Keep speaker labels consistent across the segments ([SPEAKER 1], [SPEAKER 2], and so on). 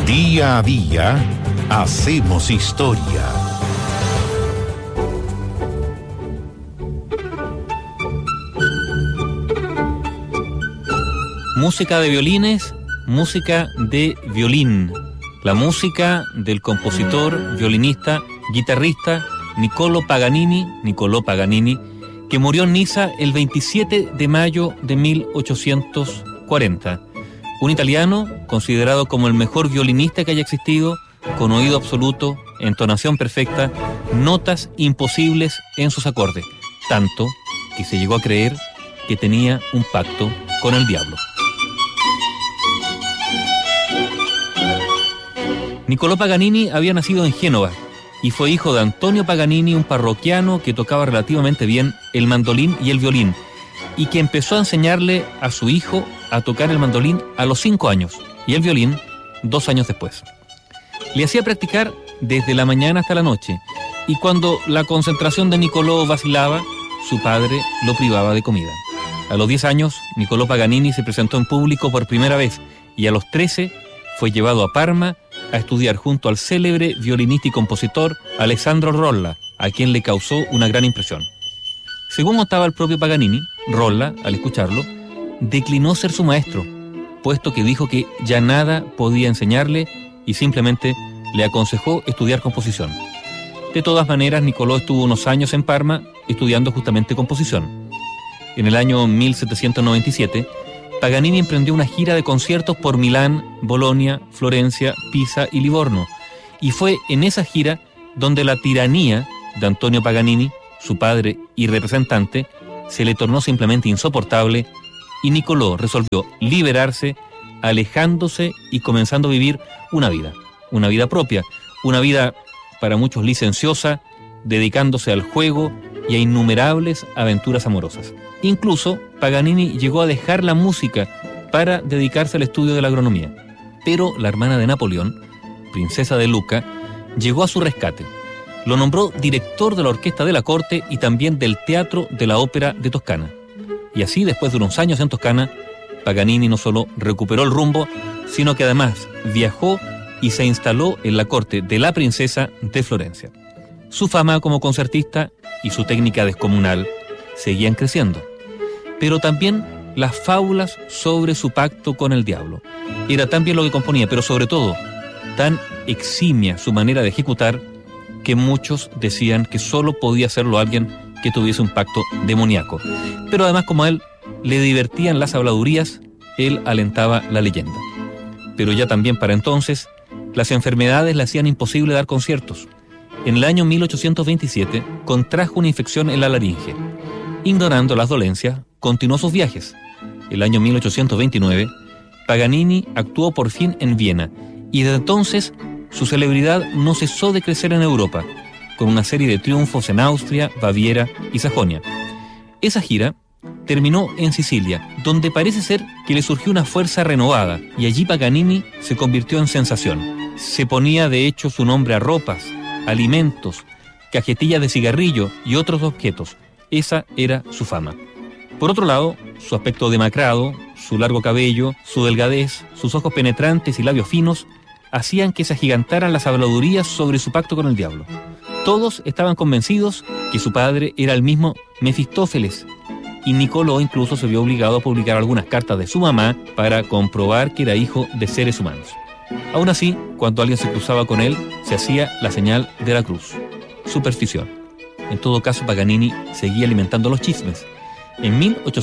[SPEAKER 1] Día a día, hacemos historia.
[SPEAKER 2] Música de violines, música de violín. La música del compositor, violinista, guitarrista Niccolò Paganini, que murió en Niza el 27 de mayo de 1840. Un italiano considerado como el mejor violinista que haya existido, con oído absoluto, entonación perfecta, notas imposibles en sus acordes, tanto que se llegó a creer que tenía un pacto con el diablo. Niccolò Paganini había nacido en Génova y fue hijo de Antonio Paganini, un parroquiano que tocaba relativamente bien el mandolín y el violín, y que empezó a enseñarle a su hijo a tocar el mandolín a los 5 años y el violín 2 años después. Le hacía practicar desde la mañana hasta la noche, y cuando la concentración de Niccolò vacilaba, su padre lo privaba de comida. A los 10 años, Niccolò Paganini se presentó en público por primera vez, y a los 13 fue llevado a Parma a estudiar junto al célebre violinista y compositor Alessandro Rolla, a quien le causó una gran impresión. Según contaba el propio Paganini, Rolla, al escucharlo, declinó ser su maestro, puesto que dijo que ya nada podía enseñarle y simplemente le aconsejó estudiar composición. De todas maneras, Niccolò estuvo unos años en Parma estudiando justamente composición. En el año 1797, Paganini emprendió una gira de conciertos por Milán, Bolonia, Florencia, Pisa y Livorno, y fue en esa gira donde la tiranía de Antonio Paganini, su padre y representante, se le tornó simplemente insoportable, y Niccolò resolvió liberarse, alejándose y comenzando a vivir una vida propia, una vida para muchos licenciosa, dedicándose al juego y a innumerables aventuras amorosas. Incluso Paganini llegó a dejar la música para dedicarse al estudio de la agronomía. Pero la hermana de Napoleón, princesa de Lucca, llegó a su rescate. Lo nombró director de la orquesta de la corte y también del teatro de la ópera de Toscana. Y así, después de unos años en Toscana, Paganini no solo recuperó el rumbo, sino que además viajó y se instaló en la corte de la princesa de Florencia. Su fama como concertista y su técnica descomunal seguían creciendo, pero también las fábulas sobre su pacto con el diablo. Era tan bien lo que componía, pero sobre todo tan eximia su manera de ejecutar, que muchos decían que solo podía hacerlo alguien que tuviese un pacto demoníaco. Pero además, como a él le divertían las habladurías, él alentaba la leyenda. Pero ya también para entonces, las enfermedades le hacían imposible dar conciertos. En el año 1827 contrajo una infección en la laringe. Ignorando las dolencias, continuó sus viajes. El año 1829, Paganini actuó por fin en Viena, y desde entonces su celebridad no cesó de crecer en Europa, con una serie de triunfos en Austria, Baviera y Sajonia. Esa gira terminó en Sicilia, donde parece ser que le surgió una fuerza renovada, y allí Paganini se convirtió en sensación. Se ponía de hecho su nombre a ropas, alimentos, cajetillas de cigarrillo y otros objetos. Esa era su fama. Por otro lado, su aspecto demacrado, su largo cabello, su delgadez, sus ojos penetrantes y labios finos hacían que se agigantaran las habladurías sobre su pacto con el diablo. Todos estaban convencidos que su padre era el mismo Mefistófeles, y Niccolò incluso se vio obligado a publicar algunas cartas de su mamá para comprobar que era hijo de seres humanos. Aún así, cuando alguien se cruzaba con él, se hacía la señal de la cruz. Superstición. En todo caso, Paganini seguía alimentando los chismes. En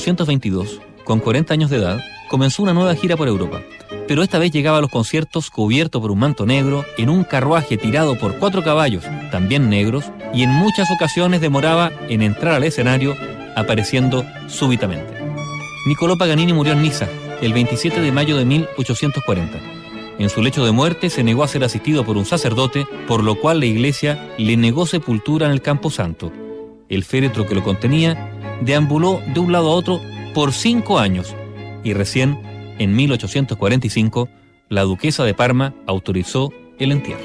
[SPEAKER 2] 1822, con 40 años de edad, comenzó una nueva gira por Europa. Pero esta vez llegaba a los conciertos cubierto por un manto negro, en un carruaje tirado por 4 caballos, también negros, y en muchas ocasiones demoraba en entrar al escenario, apareciendo súbitamente. Niccolò Paganini murió en Niza, el 27 de mayo de 1840. En su lecho de muerte se negó a ser asistido por un sacerdote, por lo cual la iglesia le negó sepultura en el Camposanto. El féretro que lo contenía deambuló de un lado a otro por 5 años, y recién, en 1845, la duquesa de Parma autorizó el entierro.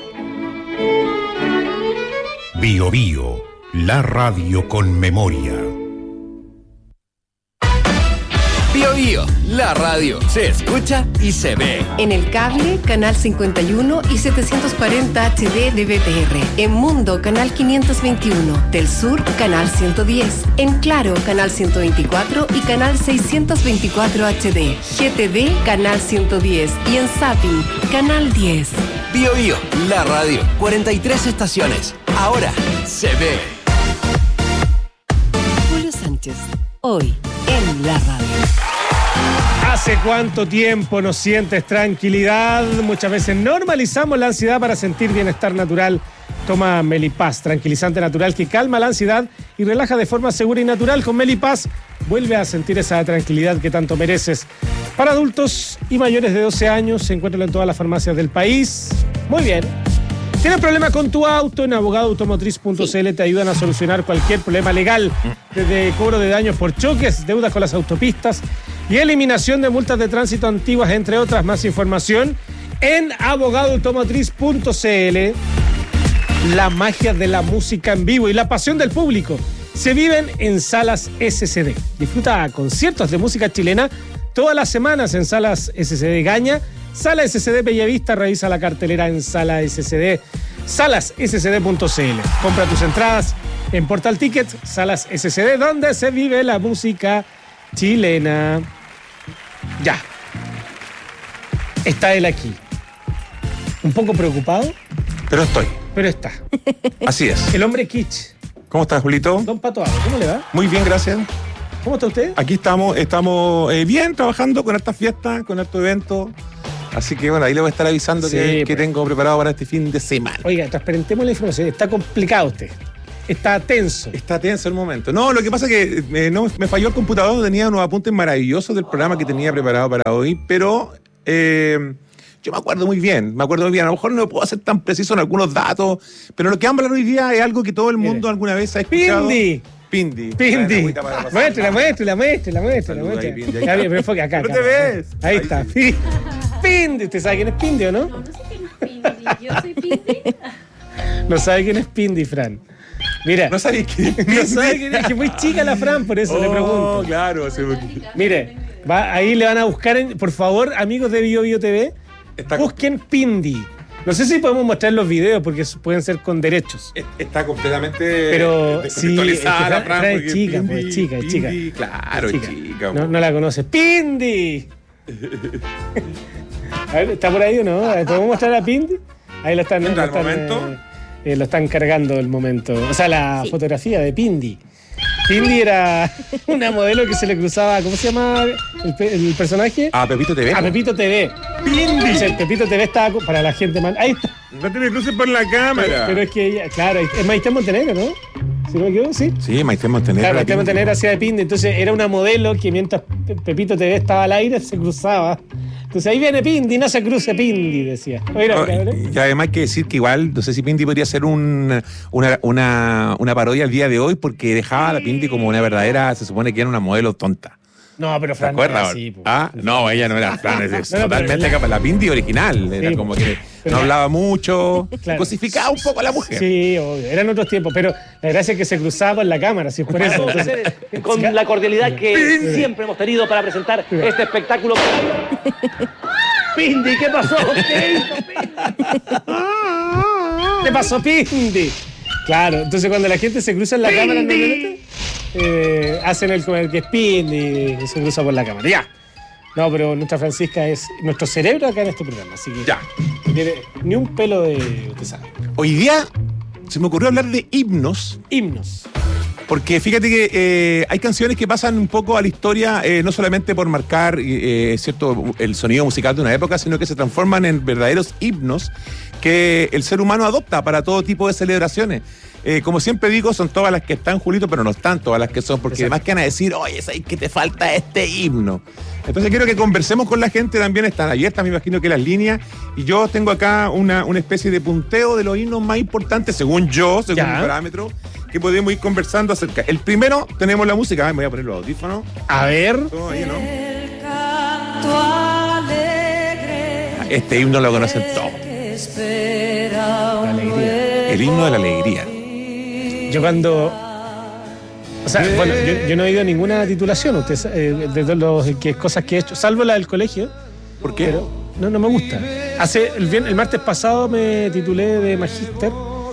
[SPEAKER 1] Bio Bio, la radio con memoria.
[SPEAKER 3] Bio Bio, la radio se escucha y se ve.
[SPEAKER 4] En el cable, canal 51 y 740 HD de BTR. En Mundo, canal 521. Del Sur, canal 110. En Claro, canal 124 y canal 624 HD. GTD, canal 110. Y en Zapping, canal 10.
[SPEAKER 3] Bio Bio, la radio, 43 estaciones. Ahora se ve.
[SPEAKER 4] Julio Sánchez, hoy en la radio.
[SPEAKER 5] ¿Hace cuánto tiempo no sientes tranquilidad? Muchas veces normalizamos la ansiedad para sentir bienestar natural. Toma Melipaz, tranquilizante natural que calma la ansiedad y relaja de forma segura y natural. Con Melipaz vuelve a sentir esa tranquilidad que tanto mereces. Para adultos y mayores de 12 años, se encuentra en todas las farmacias del país. Muy bien. ¿Tienes problema con tu auto? En abogadoautomotriz.cl te ayudan a solucionar cualquier problema legal, desde cobro de daños por choques, deudas con las autopistas y eliminación de multas de tránsito antiguas, entre otras. Más información en abogadoautomotriz.cl. La magia de la música en vivo y la pasión del público se viven en Salas SCD. Disfruta conciertos de música chilena todas las semanas en Salas SCD Gaña, Sala SCD Bellavista. Revisa la cartelera en Sala SCD, salasscd.cl. Compra tus entradas en Portal Tickets, Salas SCD, donde se vive la música chilena. Ya. Está él aquí. Un poco preocupado, pero está.
[SPEAKER 6] Así es.
[SPEAKER 5] El hombre kitsch.
[SPEAKER 6] ¿Cómo estás, Julito?
[SPEAKER 5] Don Pato Aro, ¿cómo le va?
[SPEAKER 6] Muy bien, gracias.
[SPEAKER 5] ¿Cómo está usted?
[SPEAKER 6] Aquí estamos bien, trabajando con estas fiestas, con estos eventos. Así que bueno, ahí le voy a estar avisando que tengo preparado para este fin de semana.
[SPEAKER 5] Oiga, transparentemos la información. Está complicado usted. Está tenso.
[SPEAKER 6] Está tenso el momento. No, lo que pasa es que no, me falló el computador, tenía unos apuntes maravillosos del programa que tenía preparado para hoy, pero yo me acuerdo muy bien. A lo mejor no puedo ser tan preciso en algunos datos, pero lo que vamos a hablar hoy día es algo que todo el mundo alguna vez ha escuchado. Pindi.
[SPEAKER 5] Muéstrala. Ya bien, me enfoque acá.
[SPEAKER 6] No te ves.
[SPEAKER 5] Ahí está. Pindi. ¿Usted sabe quién es Pindi o no?
[SPEAKER 7] No sé quién es Pindi. ¿Yo soy Pindi?
[SPEAKER 5] No sabe quién es Pindi, Fran. Mira.
[SPEAKER 6] ¿No sabes quién es?
[SPEAKER 5] No sabe quién es. Es que muy chica la Fran, por eso le pregunto.
[SPEAKER 6] Claro.
[SPEAKER 5] Mire, ahí le van a buscar, por favor, amigos de Bio Bio TV, busquen Pindi. No sé si podemos mostrar los videos porque pueden ser con derechos.
[SPEAKER 6] Está completamente
[SPEAKER 5] pero sí,
[SPEAKER 6] la
[SPEAKER 5] Fran es chica,
[SPEAKER 6] Pindi,
[SPEAKER 5] es chica.
[SPEAKER 6] Claro, es chica.
[SPEAKER 5] No la conoces. ¡Pindi! A ver, ¿está por ahí o no? ¿Podemos mostrar a Pindi? Ahí lo están cargando el momento. O sea, la fotografía de Pindi. Pindi era una modelo que se le cruzaba, ¿cómo se llama el personaje?
[SPEAKER 6] A Pepito TV.
[SPEAKER 5] A Pepito TV. Pindi. El Pepito TV estaba para la gente mal. Ahí está.
[SPEAKER 6] No te me cruces por la cámara.
[SPEAKER 5] Pero es que ella, claro, es Maite Montenegro, ¿no? ¿Sí no me equivoco? Sí.
[SPEAKER 6] Sí, Maite Montenegro.
[SPEAKER 5] Claro, Maite Montenegro hacía de Pindi. Entonces era una modelo que mientras Pepito TV estaba al aire se cruzaba. Entonces ahí viene Pindi, no se cruce Pindi, decía.
[SPEAKER 6] Y además hay que decir que igual, no sé si Pindi podría ser una parodia al día de hoy, porque dejaba a la Pindi como una verdadera, se supone que era una modelo tonta.
[SPEAKER 5] No, pero Fran
[SPEAKER 6] ¿te acuerdas?
[SPEAKER 5] No, sí,
[SPEAKER 6] no, ella no era Fran, es totalmente capaz. La Pindi original, era como que no hablaba mucho, claro, cosificaba un poco a la mujer.
[SPEAKER 5] Sí, obvio, eran otros tiempos, pero la gracia es que se cruzaba en la cámara, si es por eso. Entonces,
[SPEAKER 8] con la cordialidad que siempre hemos tenido para presentar este espectáculo. Pindi, ¿qué pasó? ¿Qué hizo Pindi?
[SPEAKER 5] ¿Qué pasó, Pindi? Claro, entonces cuando la gente se cruza en la cámara, hacen el que es Pindi y se cruza por la cámara. Ya. No, pero nuestra Francisca es nuestro cerebro acá en este programa, así que
[SPEAKER 6] ya.
[SPEAKER 5] No tiene ni un pelo de... Usted sabe.
[SPEAKER 6] Hoy día se me ocurrió hablar de himnos. Porque fíjate que hay canciones que pasan un poco a la historia, no solamente por marcar cierto, el sonido musical de una época, sino que se transforman en verdaderos himnos que el ser humano adopta para todo tipo de celebraciones. Como siempre digo, son todas las que están, Julito, pero no están todas las que son, porque además que van a decir, oye, es ahí que te falta este himno. Entonces quiero que conversemos con la gente, también están abiertas, me imagino que las líneas, y yo tengo acá una especie de punteo de los himnos más importantes, según mi parámetro, que podemos ir conversando acerca. El primero, tenemos la música, me voy a poner los audífonos.
[SPEAKER 5] A ver.
[SPEAKER 6] Ahí, ¿no? Este himno lo conocen todos.
[SPEAKER 5] La alegría.
[SPEAKER 6] El himno de la alegría.
[SPEAKER 5] Yo cuando O sea, bueno, yo no he ido a ninguna titulación, de los cosas que he hecho, salvo la del colegio.
[SPEAKER 6] ¿Por qué?
[SPEAKER 5] Pero no me gusta. El martes pasado me titulé de magíster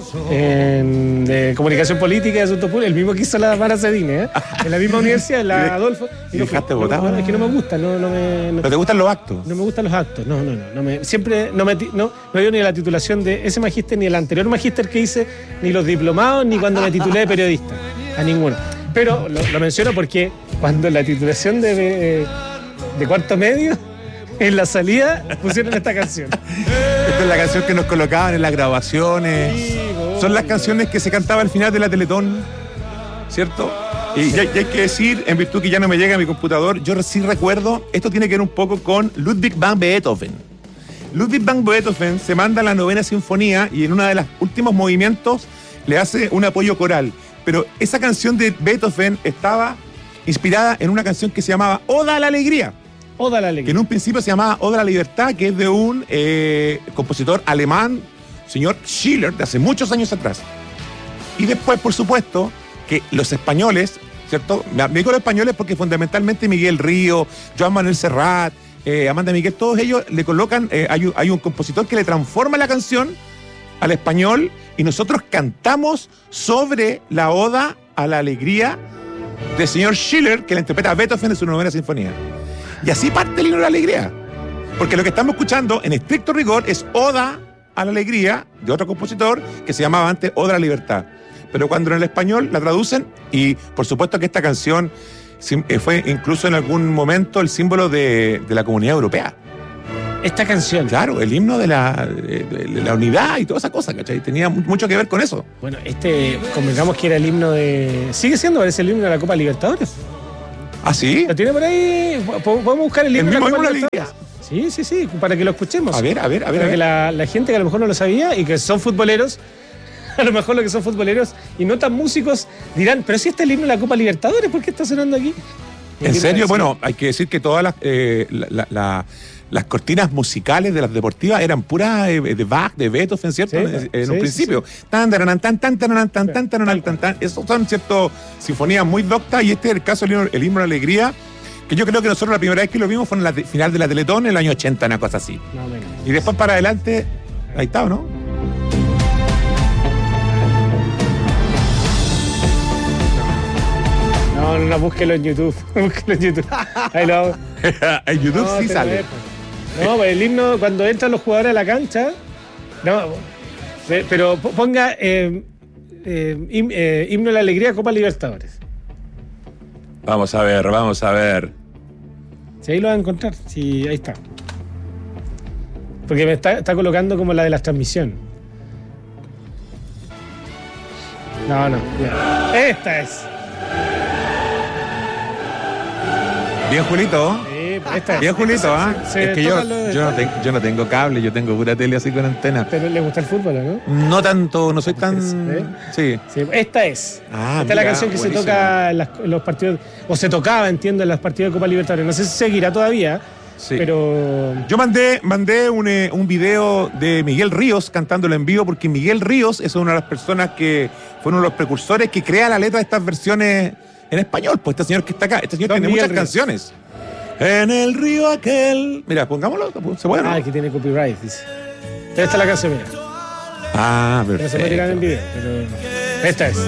[SPEAKER 5] de comunicación política y asuntos públicos, el mismo que hizo la Mara Cedine, en la misma universidad, en la Adolfo.
[SPEAKER 6] ¿Y dejaste votado?
[SPEAKER 5] Es que no me gusta, ¿No
[SPEAKER 6] te gustan los actos?
[SPEAKER 5] No me gustan los actos, siempre no dio ni la titulación de ese magíster, ni el anterior magíster que hice, ni los diplomados, ni cuando me titulé de periodista, a ninguno. Pero lo menciono porque cuando en la titulación de cuarto medio, en la salida pusieron esta canción.
[SPEAKER 6] Esta es la canción que nos colocaban en las grabaciones. Sí, son las canciones que se cantaba al final de la Teletón, ¿cierto? Y hay que decir, en virtud que ya no me llega a mi computador, yo sí recuerdo, esto tiene que ver un poco con Ludwig van Beethoven. Ludwig van Beethoven se manda la 9ª sinfonía y en uno de los últimos movimientos le hace un apoyo coral. Pero esa canción de Beethoven estaba inspirada en una canción que se llamaba Oda a la Alegría.
[SPEAKER 5] Oda a la Alegría.
[SPEAKER 6] Que en un principio se llamaba Oda a la Libertad, que es de un compositor alemán, señor Schiller, de hace muchos años atrás. Y después, por supuesto, que los españoles, ¿cierto? Me digo los españoles porque fundamentalmente Miguel Río, Joan Manuel Serrat, Amanda Miguel, todos ellos le colocan, hay un compositor que le transforma la canción al español y nosotros cantamos sobre la Oda a la Alegría del señor Schiller, que la interpreta Beethoven en su 9ª sinfonía. Y así parte el himno de la alegría. Porque lo que estamos escuchando, en estricto rigor, es Oda a la Alegría de otro compositor que se llamaba antes Oda a la Libertad. Pero cuando en el español la traducen, y por supuesto que esta canción fue incluso en algún momento el símbolo de la Comunidad Europea.
[SPEAKER 5] Esta canción.
[SPEAKER 6] Claro, el himno de la unidad y toda esa cosa, ¿cachai? Tenía mucho que ver con eso.
[SPEAKER 5] Bueno, convengamos que era el himno de... Sigue siendo, parece el himno de la Copa Libertadores.
[SPEAKER 6] ¿Ah, sí?
[SPEAKER 5] ¿Lo tiene por ahí? ¿Podemos buscar el himno de la Copa Libertadores?
[SPEAKER 6] Sí.
[SPEAKER 5] Sí, para que lo escuchemos.
[SPEAKER 6] A ver.
[SPEAKER 5] Para que la gente que a lo mejor no lo sabía y que son futboleros, a lo mejor los que son futboleros y no tan músicos dirán, pero si este es el himno de la Copa Libertadores, ¿por qué está sonando aquí?
[SPEAKER 6] ¿En serio? Bueno, hay que decir que todas las cortinas musicales de las deportivas eran puras de Bach, de Beethoven, ¿cierto? En un principio. Esos son, ¿cierto? Sinfonías muy doctas y este es el caso del el himno de la alegría, que yo creo que nosotros la primera vez que lo vimos fue en la final de la Teletón en el año 80, una cosa así. No, y después para adelante, ahí está, ¿no?
[SPEAKER 5] No, búsquelo en YouTube. Ahí lo hago.
[SPEAKER 6] En YouTube sí sale.
[SPEAKER 5] No, pues el himno, cuando entran los jugadores a la cancha, no, pero ponga himno de la alegría Copa Libertadores.
[SPEAKER 6] Vamos a ver.
[SPEAKER 5] Si ahí lo va a encontrar, sí, ahí está. Porque me está colocando como la de las transmisiones. No, ya. Esta es.
[SPEAKER 6] Bien, Julito. Bien, Julito, ¿ah? Es que yo no tengo cable, yo tengo pura tele así con antena.
[SPEAKER 5] ¿Pero le gusta el fútbol, no?
[SPEAKER 6] No tanto, no soy tan... Sí.
[SPEAKER 5] Esta es. Esta es la canción que buenísimo. Se toca en los partidos, o se tocaba, entiendo, en los partidos de Copa Libertadores. No sé si seguirá todavía, sí. Pero...
[SPEAKER 6] Yo mandé un video de Miguel Ríos cantándolo en vivo, porque Miguel Ríos es una de las personas que fue uno de los precursores que crea la letra de estas versiones en español. Pues este señor que está acá, este señor tiene muchas canciones. En el río aquel. Mira, pongámoslo, se puede, ¿no?
[SPEAKER 5] Aquí tiene copyright, dice. Esta es la canción, mira.
[SPEAKER 6] Perfecto.
[SPEAKER 5] No se puede tirar en video, pero esta es.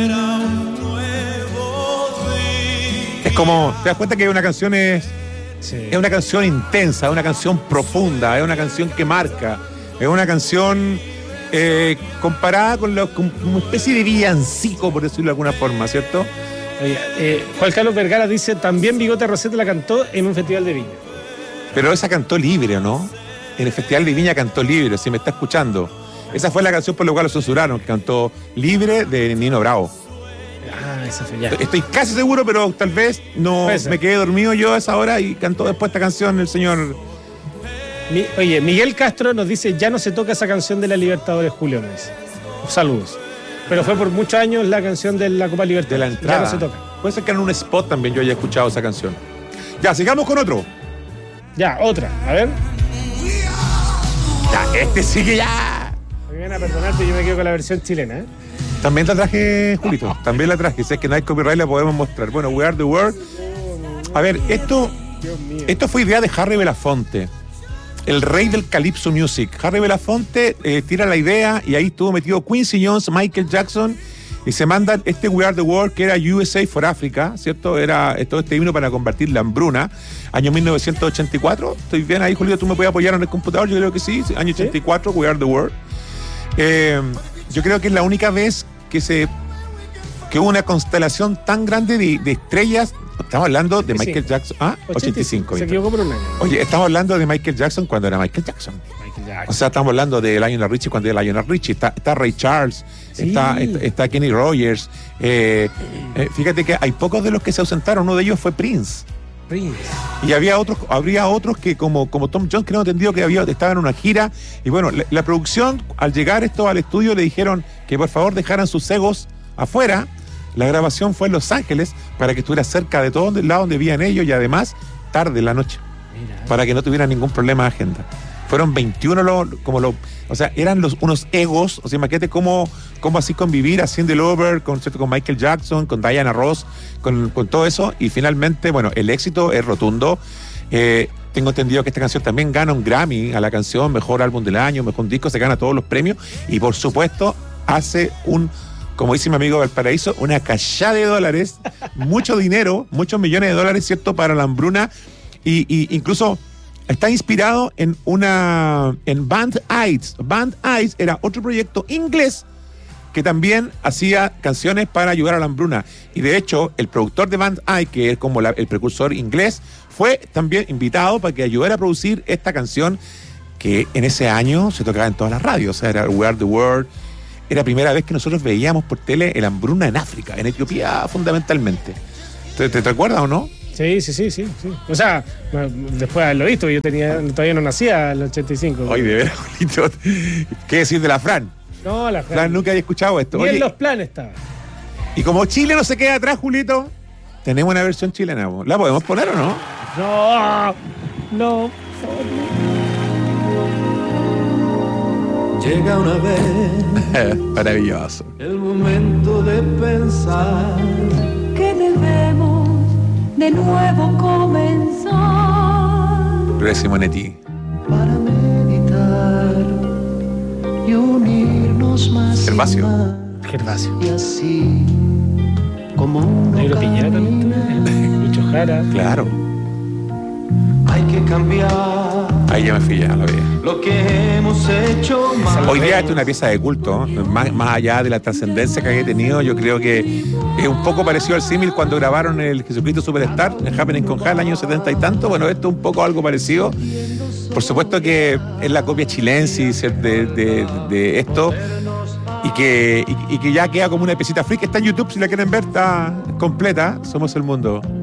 [SPEAKER 6] Es como, ¿te das cuenta que una canción es una canción intensa, es una canción profunda, es una canción que marca, es una canción comparada con una especie de villancico, por decirlo de alguna forma, ¿cierto?
[SPEAKER 5] Juan Carlos Vergara dice, también Bigote Rosete la cantó en un festival de Viña.
[SPEAKER 6] Pero esa cantó libre, ¿no? En el festival de Viña cantó libre, si me está escuchando. Esa fue la canción por la cual lo censuraron, que cantó Libre de Nino Bravo.
[SPEAKER 5] Esa fue ya.
[SPEAKER 6] Estoy casi seguro, pero tal vez no me quedé dormido yo a esa hora y cantó después esta canción el señor...
[SPEAKER 5] Oye, Miguel Castro nos dice, ya no se toca esa canción de la Libertadores, Julio, me dice. Saludos. Pero fue por muchos años la canción de la Copa Libertadores.
[SPEAKER 6] De la entrada.
[SPEAKER 5] Ya no se toca.
[SPEAKER 6] Puede ser que en un spot también yo haya escuchado esa canción. Ya, sigamos con otro.
[SPEAKER 5] Ya, otra. A ver.
[SPEAKER 6] Ya, este sigue ya.
[SPEAKER 5] Me vienen a perdonarte, yo me quedo con la versión chilena,
[SPEAKER 6] También la traje, Julito. También la traje. Si es que no hay copyright, la podemos mostrar. Bueno, We Are the World. A ver, esto fue idea de Harry Belafonte, el rey del Calypso Music. Harry Belafonte tira la idea y ahí estuvo metido Quincy Jones, Michael Jackson, y se mandan este We Are the World, que era USA for Africa, ¿cierto? Era todo este himno para combatir la hambruna. Año 1984. ¿Estoy bien ahí, Julio? ¿Tú me puedes apoyar en el computador? Yo creo que sí. Año 84, We Are the World. Yo creo que es la única vez que hubo una constelación tan grande de estrellas. Estamos hablando de Michael Jackson. 85.
[SPEAKER 5] Se equivocó por un año.
[SPEAKER 6] Oye, estamos hablando de Michael Jackson cuando era Michael Jackson. O sea, estamos hablando de Lionel Richie cuando era Lionel Richie. Está Ray Charles, está Kenny Rogers. Fíjate que hay pocos de los que se ausentaron. Uno de ellos fue Prince. Y habría otros que como Tom Jones, que no he entendido que estaba en una gira. Y bueno, la producción, al llegar esto al estudio, le dijeron que por favor dejaran sus egos afuera. La grabación fue en Los Ángeles para que estuviera cerca de todo el lado donde vivían ellos y además tarde en la noche. Para que no tuvieran ningún problema de agenda. Fueron 21 o sea, eran unos egos. O sea, imagínate cómo así convivir haciendo el over con Michael Jackson, con Diana Ross, con todo eso. Y finalmente, bueno, el éxito es rotundo. Tengo entendido que esta canción también gana un Grammy a la canción, mejor álbum del año, mejor disco, se gana todos los premios. Y por supuesto, hace como dice mi amigo Valparaíso, una cachada de dólares, mucho dinero, muchos millones de dólares, ¿cierto?, para la hambruna. Y incluso está inspirado en Band Aids. Band Aids era otro proyecto inglés que también hacía canciones para ayudar a la hambruna. Y de hecho, el productor de Band Aids, que es como el precursor inglés, fue también invitado para que ayudara a producir esta canción que en ese año se tocaba en todas las radios. O sea, era We Are the World. Era la primera vez que nosotros veíamos por tele el hambruna en África, en Etiopía fundamentalmente. ¿Te acuerdas o no?
[SPEAKER 5] Sí. O sea, después de haberlo visto, yo todavía no nacía en el 85.
[SPEAKER 6] Oye, de veras, Julito, ¿qué decir de la Fran?
[SPEAKER 5] No, la Fran
[SPEAKER 6] nunca había escuchado esto.
[SPEAKER 5] Ni en los planes estaba.
[SPEAKER 6] Y como Chile no se queda atrás, Julito, tenemos una versión chilena. ¿La podemos poner o no?
[SPEAKER 5] No.
[SPEAKER 9] Llega una vez
[SPEAKER 6] maravilloso
[SPEAKER 9] el momento de pensar
[SPEAKER 7] que debemos de nuevo comenzar.
[SPEAKER 6] Gloria Simonetti.
[SPEAKER 9] Para meditar y unirnos más.
[SPEAKER 6] Gervasio.
[SPEAKER 9] Y así como uno
[SPEAKER 5] Negro Piñera también. Lucho Jara.
[SPEAKER 6] Claro.
[SPEAKER 9] Hay que cambiar.
[SPEAKER 6] Ahí ya me fui, ya la veía.
[SPEAKER 9] Lo que hemos hecho mal.
[SPEAKER 6] Hoy día es una pieza de culto, más allá de la trascendencia que haya tenido. Yo creo que es un poco parecido al símil cuando grabaron el Jesucristo Superstar, el Happening con Hal, año 70 y tanto. Bueno, esto es un poco algo parecido. Por supuesto que es la copia chilensis de esto y que ya queda como una piecita free que está en YouTube. Si la quieren ver, está completa. Somos el mundo.